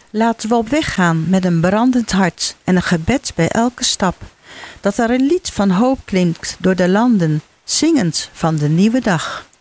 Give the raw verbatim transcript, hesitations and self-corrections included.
Laten we op weg gaan met een brandend hart en een gebed bij elke stap. Dat er een lied van hoop klinkt door de landen, zingend van de nieuwe dag.